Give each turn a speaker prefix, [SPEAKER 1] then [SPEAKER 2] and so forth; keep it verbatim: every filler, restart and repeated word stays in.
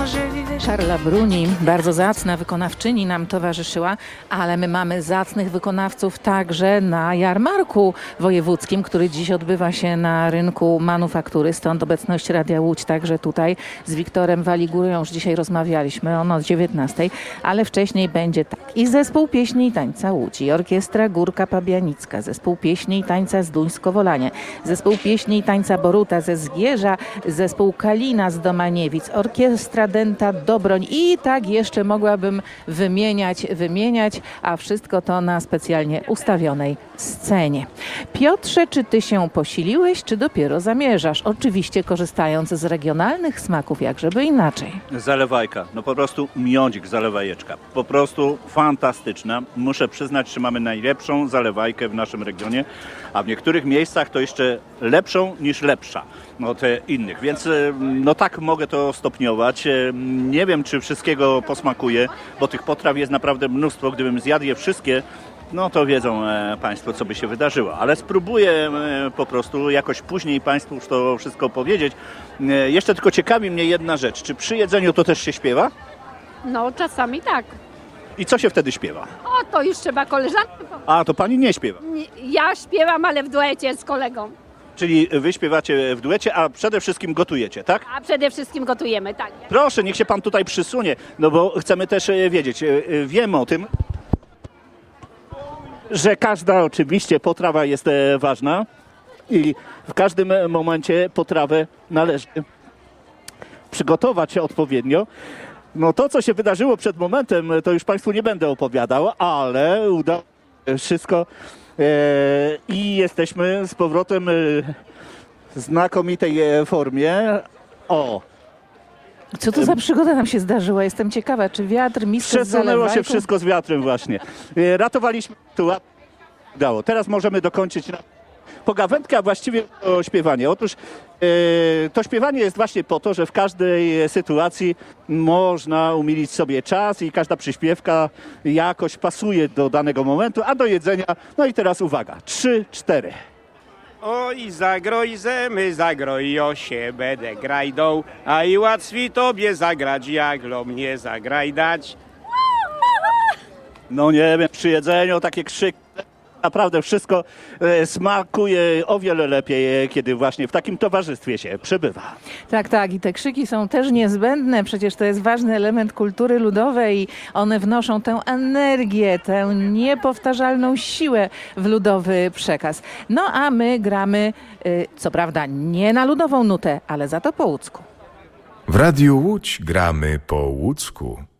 [SPEAKER 1] Charla Bruni, bardzo zacna wykonawczyni nam towarzyszyła, ale my mamy zacnych wykonawców także na jarmarku wojewódzkim, który dziś odbywa się na rynku manufaktury. Stąd obecność Radia Łódź także tutaj z Wiktorem Waligurą już dzisiaj rozmawialiśmy, ono o dziewiętnastej, ale wcześniej będzie tak. I zespół pieśni i tańca Łódź, i orkiestra Górka Pabianicka, zespół pieśni i tańca z Duńsko-Wolanie, zespół pieśni i tańca Boruta ze Zgierza, zespół Kalina z Domaniewic, orkiestra Denta Dobroń i tak jeszcze mogłabym wymieniać, wymieniać, a wszystko to na specjalnie ustawionej scenie. Piotrze, czy ty się posiliłeś, czy dopiero zamierzasz? Oczywiście korzystając z regionalnych smaków, jakżeby inaczej.
[SPEAKER 2] Zalewajka, no po prostu miodzik, zalewajeczka. Po prostu fantastyczna. Muszę przyznać, że mamy najlepszą zalewajkę w naszym regionie, a w niektórych miejscach to jeszcze lepszą niż lepsza od innych. Więc no tak mogę to stopniować. Nie wiem, czy wszystkiego posmakuje, bo tych potraw jest naprawdę mnóstwo. Gdybym zjadł je wszystkie, no to wiedzą e, Państwo, co by się wydarzyło. Ale spróbuję e, po prostu jakoś później Państwu już to wszystko powiedzieć. E, jeszcze tylko ciekawi mnie jedna rzecz. Czy przy jedzeniu to też się śpiewa?
[SPEAKER 3] No, czasami tak.
[SPEAKER 2] I co się wtedy śpiewa?
[SPEAKER 3] O, to już trzeba koleżanki.
[SPEAKER 2] A, to Pani nie śpiewa.
[SPEAKER 3] Nie, ja śpiewam, ale w duecie z kolegą.
[SPEAKER 2] Czyli Wy śpiewacie w duecie, a przede wszystkim gotujecie, tak?
[SPEAKER 3] A przede wszystkim gotujemy, tak.
[SPEAKER 2] Proszę, niech się Pan tutaj przysunie, no bo chcemy też e, wiedzieć. E, e, wiemy o tym, że każda oczywiście potrawa jest e, ważna i w każdym momencie potrawę należy przygotować odpowiednio. No to, co się wydarzyło przed momentem, to już Państwu nie będę opowiadał, ale udało się wszystko e, i jesteśmy z powrotem e, w znakomitej e, formie. O!
[SPEAKER 1] Co to za przygoda nam się zdarzyła? Jestem ciekawa, czy wiatr, miska z
[SPEAKER 2] Przesunęło
[SPEAKER 1] zalewajką?
[SPEAKER 2] się wszystko z wiatrem właśnie. E, Ratowaliśmy tu, a udało. Teraz możemy dokończyć na pogawędkę, a właściwie to śpiewanie. Otóż e, to śpiewanie jest właśnie po to, że w każdej sytuacji można umilić sobie czas i każda przyśpiewka jakoś pasuje do danego momentu, a do jedzenia, no i teraz uwaga, trzy, cztery.
[SPEAKER 4] Oj, zagroj zemy, zagroj osie, będę grajdą, a i łatwiej tobie zagrać, jak lo mnie zagraj dać.
[SPEAKER 2] No nie wiem, przy jedzeniu takie krzyki. Naprawdę wszystko e, smakuje o wiele lepiej, kiedy właśnie w takim towarzystwie się przebywa.
[SPEAKER 1] Tak, tak. I te krzyki są też niezbędne. Przecież to jest ważny element kultury ludowej i one wnoszą tę energię, tę niepowtarzalną siłę w ludowy przekaz. No a my gramy, y, co prawda nie na ludową nutę, ale za to po łódzku.
[SPEAKER 5] W Radiu Łódź gramy po łódzku.